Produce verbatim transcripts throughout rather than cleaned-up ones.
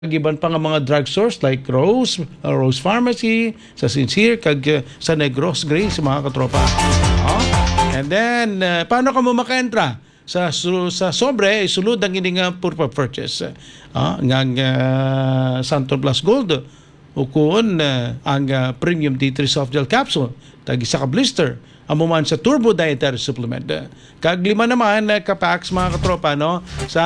Giban pa nga mga drugstores like Rose, uh, Rose Pharmacy, sa Sincere, kag uh, sa Negros Grace, mga katropa. Oh. And then, uh, paano ka mo makaentra? Sa, su, sa sobre, sulod ang ining uh, purpa purchase. Uh, ng uh, Santon Plus Gold. O kung uh, ang uh, Premium D three Soft Gel Capsule, tag isa ka blister, amuman sa Turbo Dietary Supplement. Kag lima naman uh, kapaks mga katropa no sa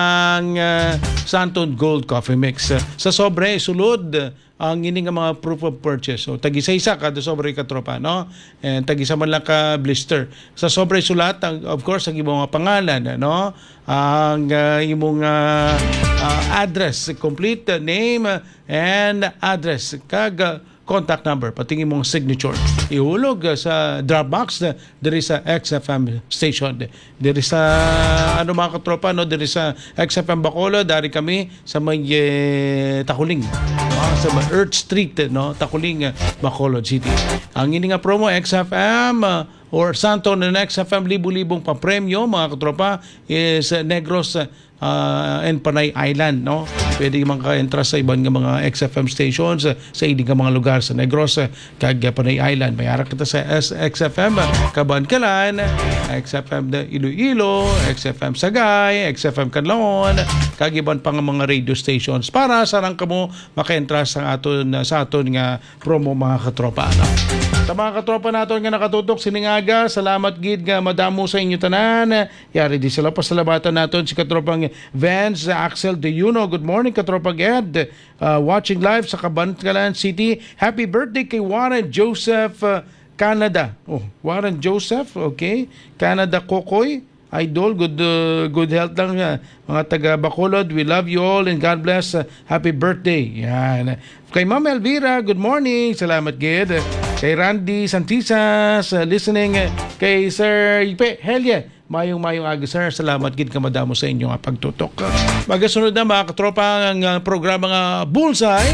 uh, Santon Gold Coffee Mix. Sa sobre sulod uh, ang ini nga mga proof of purchase. So tag-isa-isa kada sobre katropa no. And tag-isa man lang ka blister. Sa sobre sulat ang, of course ang imong pangalan no. Ang uh, imong uh, uh, address, complete uh, name uh, and address kag uh, contact number, patingin mong signature. Ihulog uh, sa Dropbox uh, diri sa X F M station. Diri sa ano mga katropa no, diri sa X F M Bacolod, dari kami sa may eh, Takuling. Uh, sa Earth Street no, Takuling, uh, Bacolod City. Ang ini nga promo X F M uh, or Santon and X F M libu-libong pa-premyo mga katropa is uh, Negros uh, Uh, and Panay Island no, pwede man ka entra sa ibang mga X F M stations uh, sa ibang mga lugar sa Negros uh, kag Panay Island. Mayara kita sa X F M uh, Kabankalan, X F M de Iloilo, X F M Sagay, X F M Canlaon, kag iban pa nga mga radio stations para sarang kamo maka-entra sa aton uh, sa aton nga promo mga katropa no? Sa mga katropa naton nga nakatutok siningaga, salamat gid nga madamo sa inyo tanan. Yari di sila pasalamatan naton si katropang Vance Axel De Yuno. Good morning katropang Ed, uh, watching live sa Cabancalan City. Happy birthday kay Warren Joseph uh, Canada. Oh, Warren Joseph, okay. Canada Kokoy, idol, good uh, good health lang uh, mga taga Bacolod. We love you all and God bless. Uh, happy birthday. Yan. Kay Ma'am Elvira, good morning. Salamat gid. Kay Randy Santisas, uh, listening. Kay Sir Ipe Helia, mayong-mayong aga sir. Salamat gid ka madamo sa inyong pagtutok. Magasunod na mga katropa ang uh, programa nga Bullseye.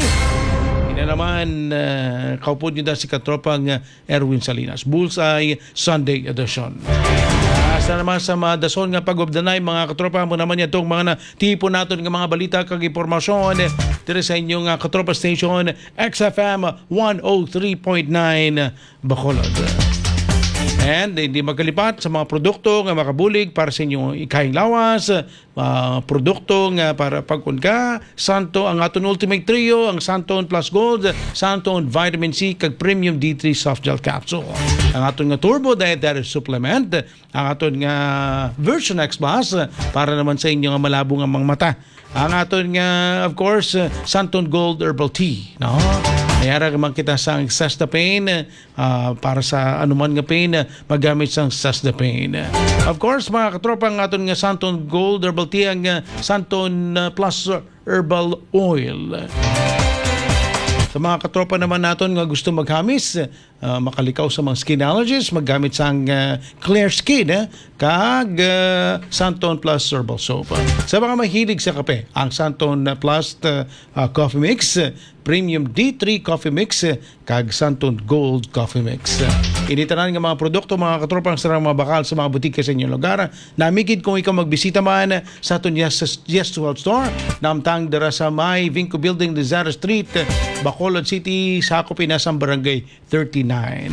Ina naman uh, kaupod nyo na si katropang uh, Erwin Salinas. Bullseye Sunday Edition. Sa naman sa mga dason nga pag-obdanay mga katropa mo naman itong mga na tipo natin nga mga balita kag impormasyon diri sa inyong uh, katropa station X F M one oh three point nine Bacolod. And hindi magkalipat sa mga produkto nga makabulig para sa inyong ikahing lawas, uh, produkto nga para pagkun ka, Santo, ang aton Ultimate Trio, ang Santon Plus Gold, Santon Vitamin C, kag Premium D three Soft Gel Capsule. Ang aton nga Turbo Dietary Supplement, ang aton nga Version X Plus, para naman sa inyong malabo nga mga mata. Ang aton nga, of course, Santon Gold Herbal Tea. No? Mayara naman kita sa Cestapane uh, para sa anuman nga pain magamit sa Cestapane. Of course mga katropa ang aton nga Santon Gold Herbal Tea, ang uh, Santon uh, Plus Herbal Oil. Sa mga katropa naman natin nga gusto maghamis, uh, makalikaw sa mga skin allergies, maggamit sa uh, Clear Skin eh, kag uh, Santon Plus Herbal Soap. Sa mga mahilig sa kape, ang Santon Plus uh, uh, Coffee Mix, uh, Premium D three Coffee Mix, uh, kag Santon Gold Coffee Mix. Uh, Initanan nga mga produkto, mga katropa, ang sarang mga bakal sa mga butika sa inyong lugar. Namigid kung ikaw magbisita man sa aton Yes, yes to Health Store, namtang dara sa May Vinco Building, Lazaro Street, Bacolod City, sakop inasang Barangay thirty-nine.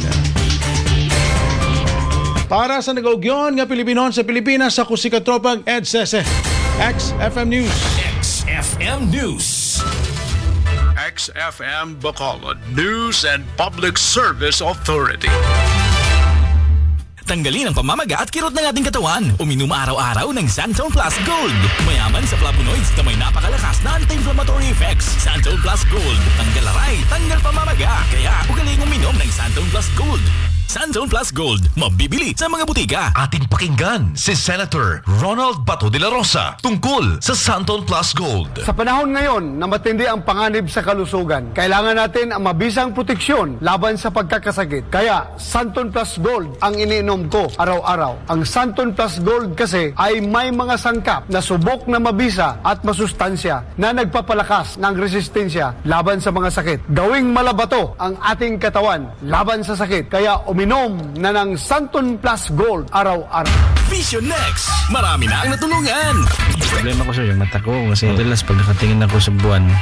Para sa nag-ugyon nga Pilipinon sa Pilipinas, ako si katropang Ed Sese, X F M News. X F M News. X F M Bacolod News and Public Service Authority. Tanggalin ang pamamaga at kirot ng ating katawan. Uminom araw-araw ng Santon Plus Gold. Mayaman sa flavonoids na may napakalakas na anti-inflammatory effects. Santon Plus Gold. Tanggal aray, tanggal pamamaga. Kaya ugaling uminom ng Santon Plus Gold. Santon Plus Gold, mabibili sa mga butika. Ating pakinggan si Senator Ronald Bato de la Rosa tungkol sa Santon Plus Gold. Sa panahon ngayon na matindi ang panganib sa kalusugan, kailangan natin ang mabisang proteksyon laban sa pagkakasakit. Kaya Santon Plus Gold ang iniinom ko araw-araw. Ang Santon Plus Gold kasi ay may mga sangkap na subok na mabisa at masustansya na nagpapalakas ng resistensya laban sa mga sakit. Gawing malabato ang ating katawan laban sa sakit. Kaya uminom na ng Santon Plus Gold araw-araw. Vision Next. Marami na ang natulungan. Problema ko sir, yung mata ko. Kasi madalas pag nakatingin ako sa buwan,